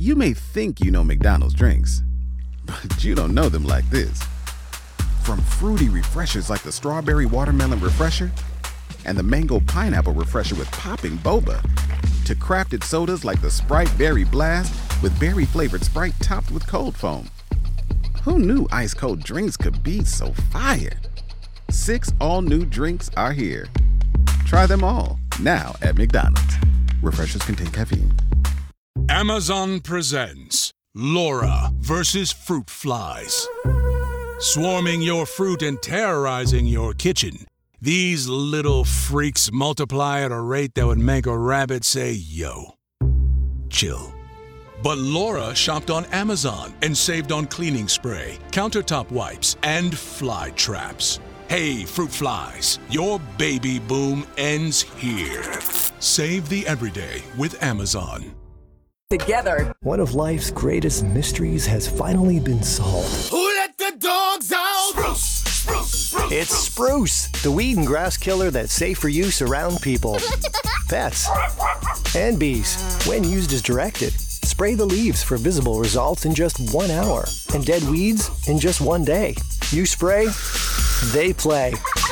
You may think you know McDonald's drinks, but you don't know them like this. From fruity refreshers like the Strawberry Watermelon Refresher and the Mango Pineapple Refresher with popping boba, to crafted sodas like the Sprite Berry Blast with berry-flavored Sprite topped with cold foam. Who knew ice-cold drinks could be so fire? 6 all-new drinks are here. Try them all, now at McDonald's. Refreshers contain caffeine. Amazon presents Laura versus Fruit Flies. Swarming your fruit and terrorizing your kitchen, these little freaks multiply at a rate that would make a rabbit say, yo. Chill. But Laura shopped on Amazon and saved on cleaning spray, countertop wipes, and fly traps. Hey, fruit flies, your baby boom ends here. Save the everyday with Amazon. Together. One of life's greatest mysteries has finally been solved. Who let the dogs out? Spruce, spruce, spruce. It's Spruce, the weed and grass killer that's safe for use around people, pets, and bees when used as directed. Spray the leaves for visible results in just 1 hour and dead weeds in just 1 day. You spray, they play.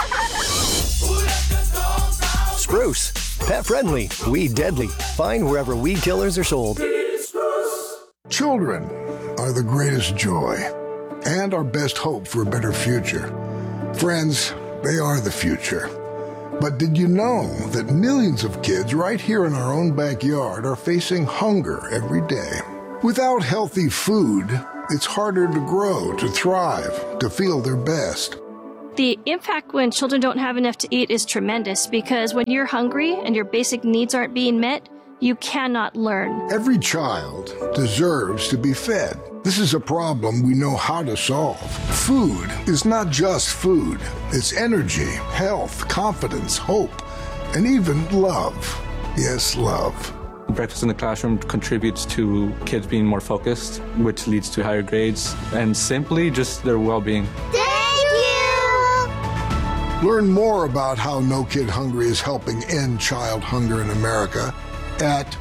Spruce, pet friendly, weed deadly. Find wherever weed killers are sold. Children are the greatest joy and our best hope for a better future. Friends, they are the future. But did you know that millions of kids right here in our own backyard are facing hunger every day? Without healthy food, it's harder to grow, to thrive, to feel their best. The impact when children don't have enough to eat is tremendous because when you're hungry and your basic needs aren't being met, you cannot learn. Every child deserves to be fed. This is a problem we know how to solve. Food is not just food. It's energy, health, confidence, hope, and even love. Yes, love. Breakfast in the classroom contributes to kids being more focused, which leads to higher grades, and simply just their well-being. Thank you! Learn more about how No Kid Hungry is helping end child hunger in America at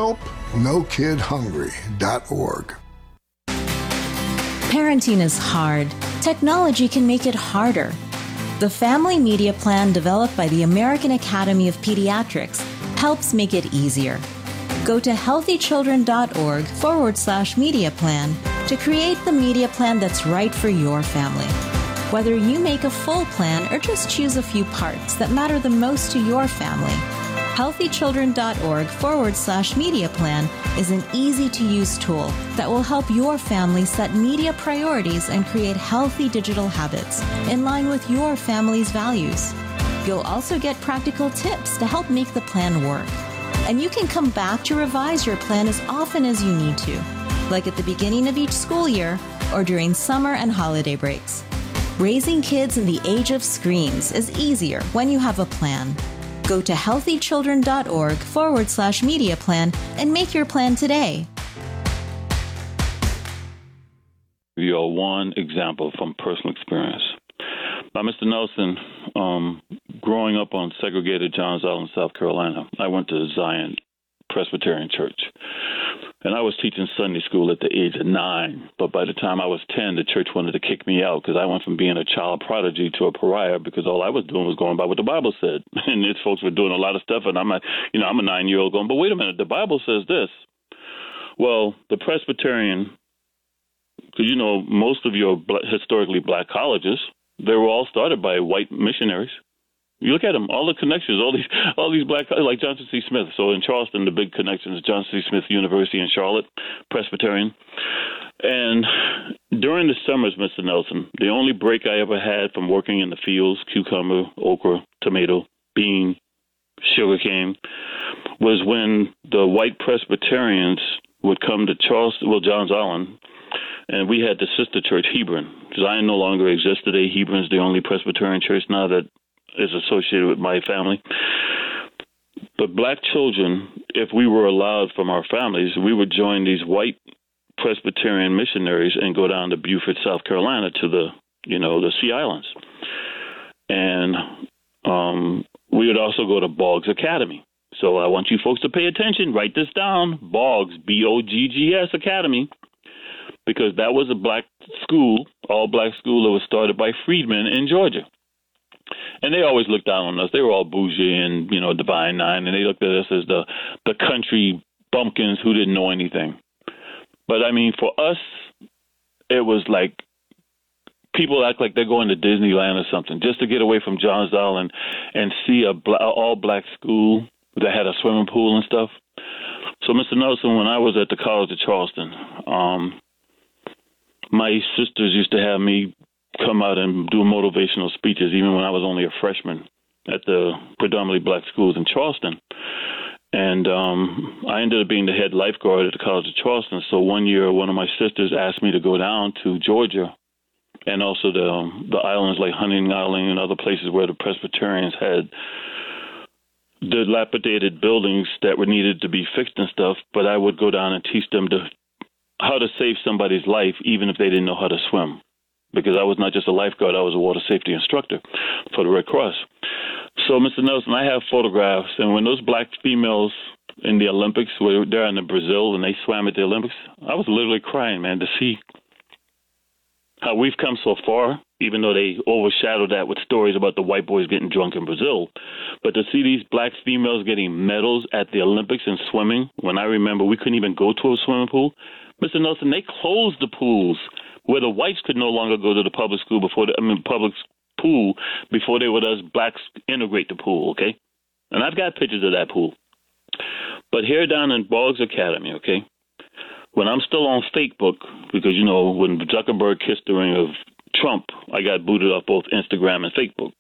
helpnokidhungry.org. Parenting is hard. Technology can make it harder. The Family Media Plan developed by the American Academy of Pediatrics helps make it easier. Go to healthychildren.org/media plan to create the media plan that's right for your family. Whether you make a full plan or just choose a few parts that matter the most to your family, healthychildren.org/media plan is an easy-to-use tool that will help your family set media priorities and create healthy digital habits in line with your family's values. You'll also get practical tips to help make the plan work. And you can come back to revise your plan as often as you need to, like at the beginning of each school year or during summer and holiday breaks. Raising kids in the age of screens is easier when you have a plan. Go to healthychildren.org/media plan and make your plan today. You're one example from personal experience. Now, Mr. Nelson, growing up on segregated Johns Island, South Carolina, I went to Zion Presbyterian Church. And I was teaching Sunday school at the age of 9. But by the time I was 10, the church wanted to kick me out because I went from being a child prodigy to a pariah because all I was doing was going by what the Bible said. And these folks were doing a lot of stuff. And I'm a 9-year-old going, but wait a minute, the Bible says this. Well, the Presbyterian, because most of your historically black colleges, they were all started by white missionaries. You look at them, all the connections, all these black, like Johnson C. Smith. So in Charleston, the big connection is Johnson C. Smith University in Charlotte, Presbyterian. And during the summers, Mr. Nelson, the only break I ever had from working in the fields, cucumber, okra, tomato, bean, sugarcane, was when the white Presbyterians would come to Johns Island, and we had the sister church, Hebron. Zion no longer exists today. Hebron is the only Presbyterian church now that is associated with my family. But black children, if we were allowed from our families, we would join these white Presbyterian missionaries and go down to Beaufort, South Carolina to the Sea Islands. And we would also go to Boggs Academy. So I want you folks to pay attention. Write this down. Boggs, B-O-G-G-S Academy, because that was a black school, all-black school that was started by freedmen in Georgia. And they always looked down on us. They were all bougie and, Divine Nine, and they looked at us as the country bumpkins who didn't know anything. But, I mean, for us, it was like people act like they're going to Disneyland or something just to get away from Johnsdale and see a all-black school that had a swimming pool and stuff. So, Mr. Nelson, when I was at the College of Charleston, my sisters used to have me come out and do motivational speeches, even when I was only a freshman at the predominantly black schools in Charleston. And I ended up being the head lifeguard at the College of Charleston. So one year, one of my sisters asked me to go down to Georgia and also the islands like Huntington Island and other places where the Presbyterians had dilapidated buildings that were needed to be fixed and stuff. But I would go down and teach them how to save somebody's life, even if they didn't know how to swim. Because I was not just a lifeguard, I was a water safety instructor for the Red Cross. So, Mr. Nelson, I have photographs, and when those black females in the Olympics were there in Brazil and they swam at the Olympics, I was literally crying, man, to see how we've come so far, even though they overshadowed that with stories about the white boys getting drunk in Brazil. But to see these black females getting medals at the Olympics in swimming, when I remember we couldn't even go to a swimming pool, Mr. Nelson, they closed the pools where the whites could no longer go to the public school public pool before they would us blacks integrate the pool, okay? And I've got pictures of that pool. But here down in Boggs Academy, okay, when I'm still on Facebook, because, when Zuckerberg kissed the ring of Trump, I got booted off both Instagram and Facebook.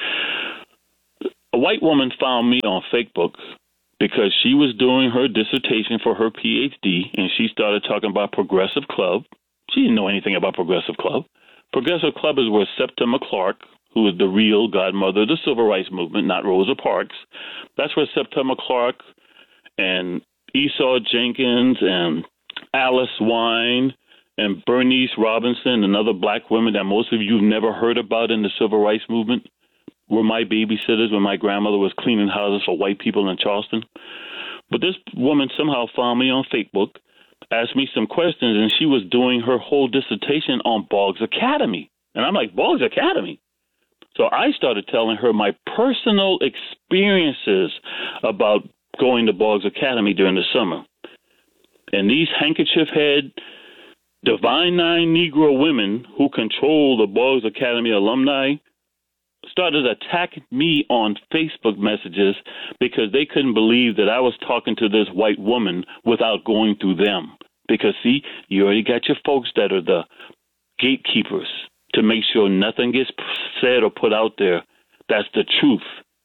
A white woman found me on Facebook because she was doing her dissertation for her PhD, and she started talking about Progressive Club. She didn't know anything about Progressive Club. Progressive Club is where Septima Clark, who is the real godmother of the civil rights movement, not Rosa Parks, that's where Septima Clark and Esau Jenkins and Alice Wine and Bernice Robinson and other black women that most of you have never heard about in the civil rights movement were my babysitters when my grandmother was cleaning houses for white people in Charleston. But this woman somehow found me on Facebook, asked me some questions, and she was doing her whole dissertation on Boggs Academy. And I'm like, Boggs Academy? So I started telling her my personal experiences about going to Boggs Academy during the summer. And these handkerchief-head, Divine Nine Negro women who control the Boggs Academy alumni started attacking me on Facebook messages because they couldn't believe that I was talking to this white woman without going through them. Because, see, you already got your folks that are the gatekeepers to make sure nothing gets said or put out there that's the truth.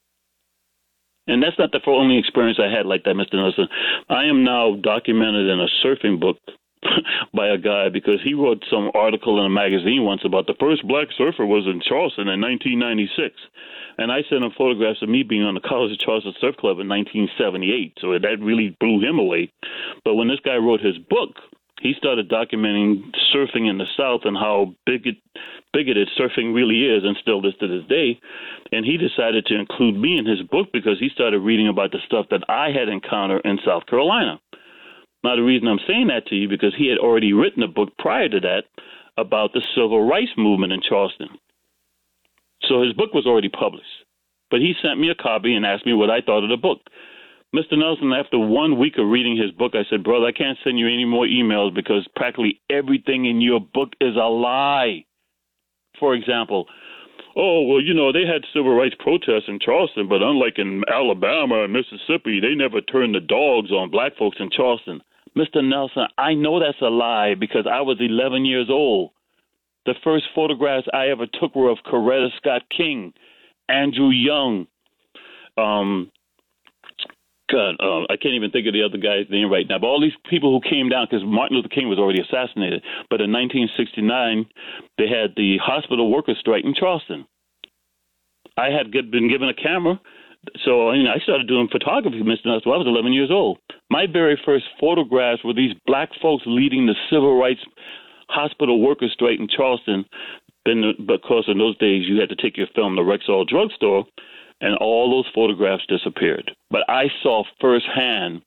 And that's not the only experience I had like that, Mr. Nelson. I am now documented in a surfing book by a guy because he wrote some article in a magazine once about the first black surfer was in Charleston in 1996. And I sent him photographs of me being on the College of Charleston Surf Club in 1978. So that really blew him away. But when this guy wrote his book, he started documenting surfing in the South and how bigoted surfing really is and still is to this day. And he decided to include me in his book because he started reading about the stuff that I had encountered in South Carolina. Now, the reason I'm saying that to you because he had already written a book prior to that about the civil rights movement in Charleston. So his book was already published. But he sent me a copy and asked me what I thought of the book. Mr. Nelson, after 1 week of reading his book, I said, brother, I can't send you any more emails because practically everything in your book is a lie. For example, they had civil rights protests in Charleston, but unlike in Alabama and Mississippi, they never turned the dogs on black folks in Charleston. Mr. Nelson, I know that's a lie because I was 11 years old. The first photographs I ever took were of Coretta Scott King, Andrew Young, I can't even think of the other guy's name right now. But all these people who came down, because Martin Luther King was already assassinated. But in 1969, they had the hospital workers strike in Charleston. I had been given a camera, so I started doing photography, Mr. Nelson. I was 11 years old. My very first photographs were these black folks leading the civil rights hospital workers strike in Charleston. Because in those days you had to take your film to Rexall drugstore. and all those photographs disappeared. But I saw firsthand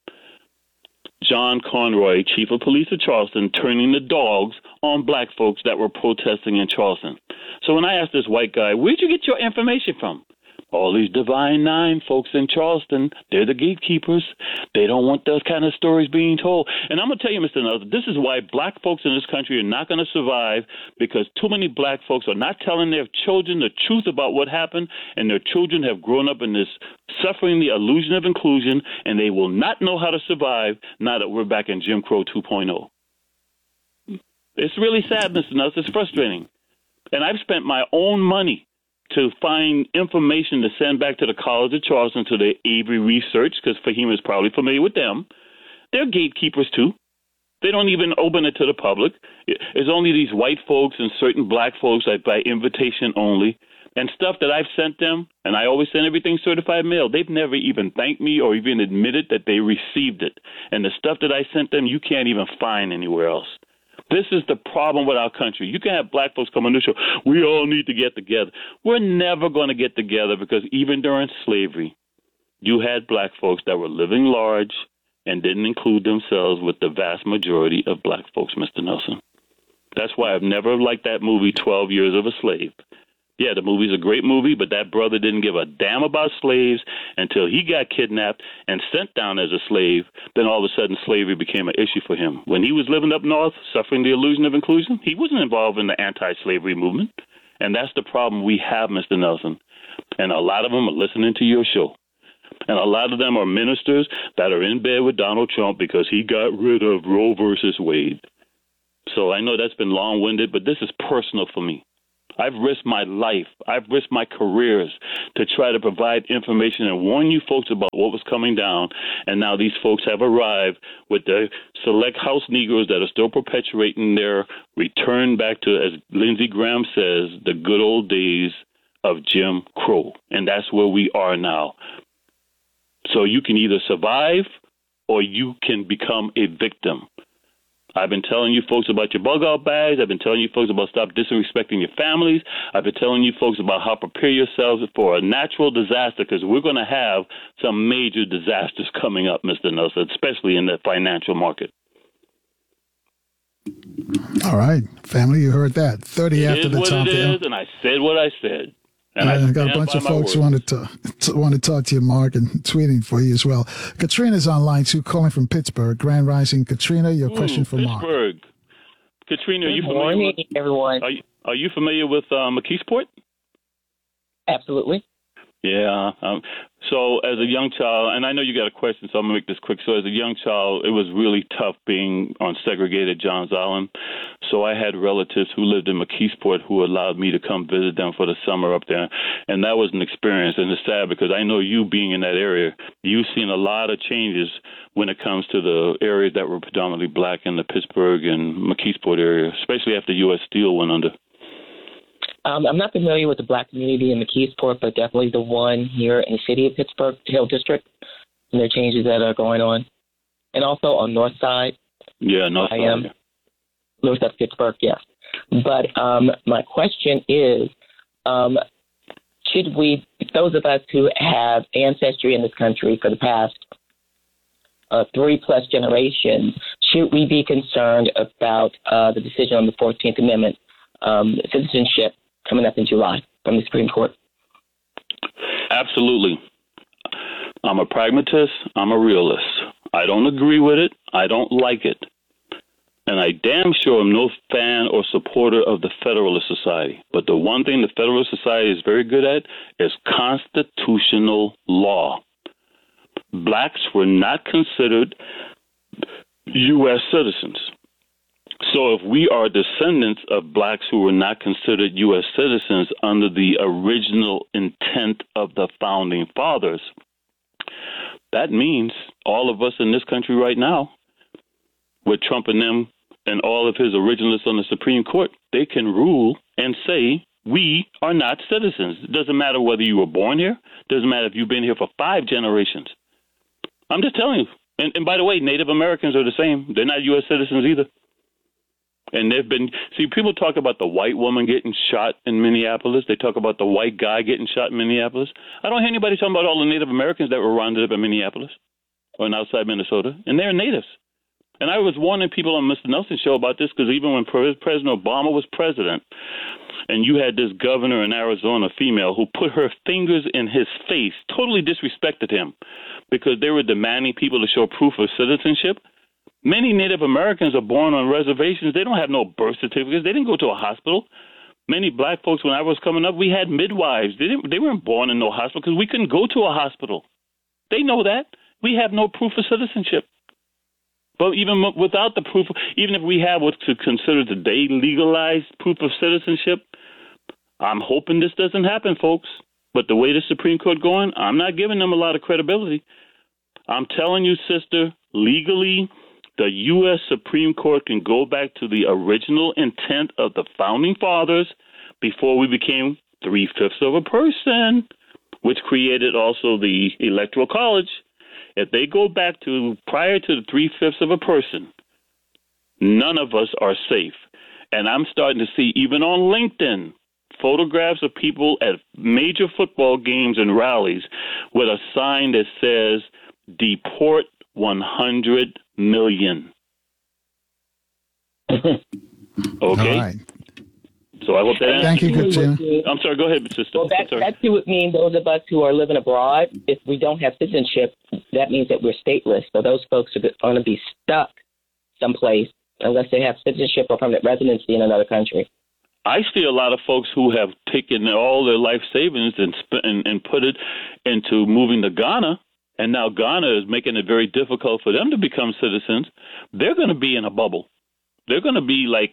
John Conroy, chief of police of Charleston, turning the dogs on black folks that were protesting in Charleston. So when I asked this white guy, where'd you get your information from? All these Divine Nine folks in Charleston, they're the gatekeepers. They don't want those kind of stories being told. And I'm going to tell you, Mr. Nelson, this is why black folks in this country are not going to survive, because too many black folks are not telling their children the truth about what happened, and their children have grown up in this suffering the illusion of inclusion, and they will not know how to survive now that we're back in Jim Crow 2.0. It's really sad, Mr. Nelson. It's frustrating. And I've spent my own money to find information to send back to the College of Charleston, to the Avery Research, because Fahim is probably familiar with them. They're gatekeepers, too. They don't even open it to the public. It's only these white folks and certain black folks by invitation only. And stuff that I've sent them, and I always send everything certified mail, they've never even thanked me or even admitted that they received it. And the stuff that I sent them, you can't even find anywhere else. This is the problem with our country. You can have black folks come on the show. We all need to get together. We're never going to get together, because even during slavery, you had black folks that were living large and didn't include themselves with the vast majority of black folks, Mr. Nelson. That's why I've never liked that movie, 12 Years of a Slave. Yeah, the movie's a great movie, but that brother didn't give a damn about slaves until he got kidnapped and sent down as a slave. Then all of a sudden, slavery became an issue for him. When he was living up north, suffering the illusion of inclusion, he wasn't involved in the anti-slavery movement. And that's the problem we have, Mr. Nelson. And a lot of them are listening to your show. And a lot of them are ministers that are in bed with Donald Trump because he got rid of Roe versus Wade. So I know that's been long-winded, but this is personal for me. I've risked my life. I've risked my careers to try to provide information and warn you folks about what was coming down. And now these folks have arrived with the select house Negroes that are still perpetuating their return back to, as Lindsey Graham says, the good old days of Jim Crow. And that's where we are now. So you can either survive or you can become a victim. I've been telling you folks about your bug-out bags. I've been telling you folks about stop disrespecting your families. I've been telling you folks about how prepare yourselves for a natural disaster, because we're going to have some major disasters coming up, Mr. Nelson, especially in the financial market. All right, family, you heard that. 30 after the top. It is what it is, and I said what I said. And I got a bunch of folks who want to talk to you, Mark, and tweeting for you as well. Katrina's on line 2, calling from Pittsburgh. Grand Rising. Katrina, your question for Mark. Pittsburgh. Katrina, are you familiar morning, everyone. Are you familiar with McKeesport? Absolutely. Yeah. So as a young child, and I know you got a question, so I'm going to make this quick. So as a young child, it was really tough being on segregated Johns Island. So I had relatives who lived in McKeesport who allowed me to come visit them for the summer up there. And that was an experience. And it's sad because I know you being in that area, you've seen a lot of changes when it comes to the areas that were predominantly black in the Pittsburgh and McKeesport area, especially after U.S. Steel went under. I'm not familiar with the black community in McKeesport, but definitely the one here in the city of Pittsburgh, Hill District, and the changes that are going on. And also on North Side. Yeah, North Side. North Side Pittsburgh, yes. But my question is, should we, those of us who have ancestry in this country for the past 3+ generations, should we be concerned about the decision on the 14th Amendment citizenship coming up in July from the Supreme Court? Absolutely. I'm a pragmatist. I'm a realist. I don't agree with it. I don't like it. And I damn sure am no fan or supporter of the Federalist Society. But the one thing the Federalist Society is very good at is constitutional law. Blacks were not considered U.S. citizens. So if we are descendants of blacks who were not considered U.S. citizens under the original intent of the founding fathers, that means all of us in this country right now, with Trump and them and all of his originalists on the Supreme Court, they can rule and say we are not citizens. It doesn't matter whether you were born here. It doesn't matter if you've been here for 5 generations. I'm just telling you. And by the way, Native Americans are the same. They're not U.S. citizens either. And people talk about the white woman getting shot in Minneapolis. They talk about the white guy getting shot in Minneapolis. I don't hear anybody talking about all the Native Americans that were rounded up in Minneapolis or outside Minnesota, and they're natives. And I was warning people on Mr. Nelson's show about this because even when President Obama was president, and you had this governor in Arizona, female, who put her fingers in his face, totally disrespected him because they were demanding people to show proof of citizenship. Many Native Americans are born on reservations. They don't have no birth certificates. They didn't go to a hospital. Many black folks, when I was coming up, we had midwives. They weren't born in no hospital because we couldn't go to a hospital. They know that. We have no proof of citizenship. But even without the proof, even if we have what's considered today legalized proof of citizenship, I'm hoping this doesn't happen, folks. But the way the Supreme Court going, I'm not giving them a lot of credibility. I'm telling you, sister, legally, the U.S. Supreme Court can go back to the original intent of the Founding Fathers before we became 3/5 of a person, which created also the Electoral College. If they go back to prior to the 3/5 of a person, none of us are safe. And I'm starting to see, even on LinkedIn, photographs of people at major football games and rallies with a sign that says, "Deport 100 million." Okay. All right. So I hope that answers. Thank you, Katrina. I'm sorry. Go ahead, sister. Well, that would mean those of us who are living abroad, if we don't have citizenship, that means that we're stateless. So those folks are going to be stuck someplace unless they have citizenship or permanent residency in another country. I see a lot of folks who have taken all their life savings and put it into moving to Ghana, and now Ghana is making it very difficult for them to become citizens. They're going to be in a bubble. They're going to be like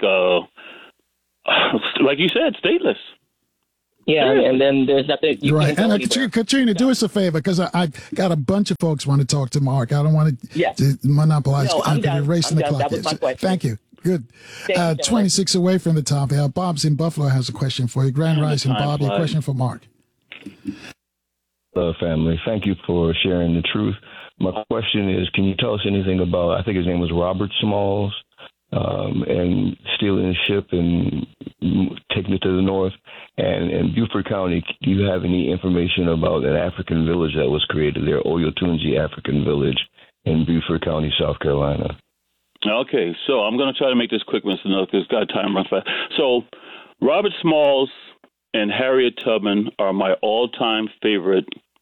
you said, stateless. Yeah, and then there's nothing. Right. And Katrina, do us a favor, because I got a bunch of folks want to talk to Mark. I don't want to monopolize. No, I'm done. Erasing the clock. That was my question. Thank you. Good. 26 away from the top here. Bob's in Buffalo has a question for you. Grand Rising, Bob, your question for Mark. Hello, family. Thank you for sharing the truth. My question is, can you tell us anything about, I think his name was Robert Smalls, and stealing a ship and taking it to the north? And in Beaufort County, do you have any information about an African village that was created there, Oyotunji African Village in Beaufort County, South Carolina? Okay, so I'm going to try to make this quick, Mr. Nutt, because God, time runs fast. So Robert Smalls and Harriet Tubman are my all-time favorite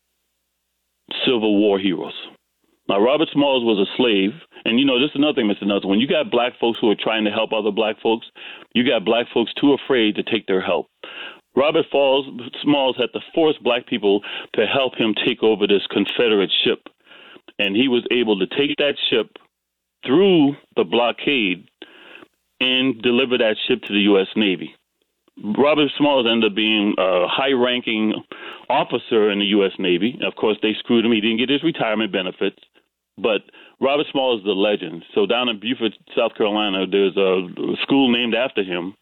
Civil War heroes. Now, Robert Smalls was a slave, and this is another thing, Mr. Nutt. When you got black folks who are trying to help other black folks, you got black folks too afraid to take their help. Robert Smalls had to force black people to help him take over this Confederate ship, and he was able to take that ship through the blockade and deliver that ship to the U.S. Navy. Robert Smalls ended up being a high-ranking officer in the U.S. Navy. Of course, they screwed him. He didn't get his retirement benefits. But Robert Smalls is the legend. So down in Beaufort, South Carolina, there's a school named after him.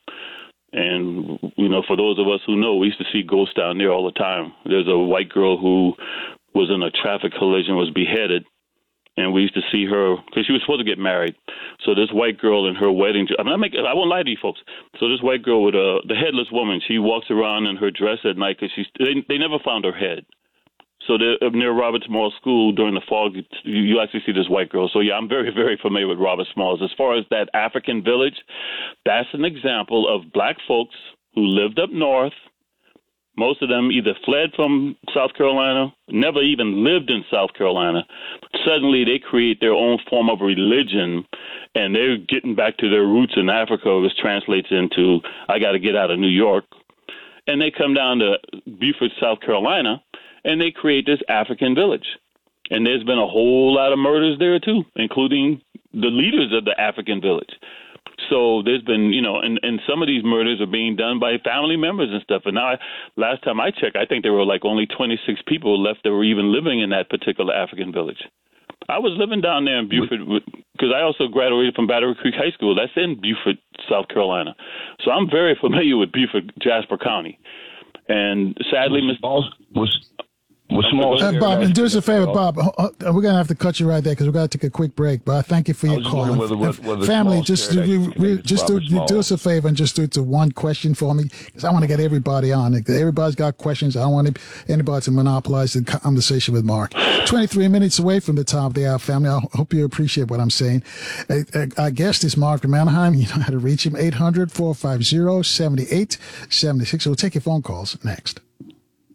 And, for those of us who know, we used to see ghosts down there all the time. There's a white girl who was in a traffic collision, was beheaded. And we used to see her because she was supposed to get married. So this white girl in her wedding, I won't lie to you folks. So this white girl with the headless woman, she walks around in her dress at night because they never found her head. So near Robert Smalls School during the fall, you actually see this white girl. So yeah, I'm very, very familiar with Robert Smalls. As far as that African village, that's an example of black folks who lived up north. Most of them either fled from South Carolina, never even lived in South Carolina. Suddenly they create their own form of religion, and they're getting back to their roots in Africa, which translates into, I got to get out of New York. And they come down to Beaufort, South Carolina, and they create this African village. And there's been a whole lot of murders there, too, including the leaders of the African village. So there's been, and some of these murders are being done by family members and stuff. And now, last time I checked, I think there were like only 26 people left that were even living in that particular African village. I was living down there in Beaufort because I also graduated from Battery Creek High School. That's in Beaufort, South Carolina. So I'm very familiar with Beaufort, Jasper County. And sadly, Well, small. Bob, and do us a favor, Bob. We're gonna have to cut you right there because we're gonna take a quick break. But I thank you for your call. Family, just do us a favor and just do it to one question for me because I want to get everybody on. Everybody's got questions. I don't want anybody to monopolize the conversation with Mark. 23 minutes away from the top of the hour, family. I hope you appreciate what I'm saying. Our guest is Mark from Anaheim. You know how to reach him. 800-450-7876. We'll take your phone calls next.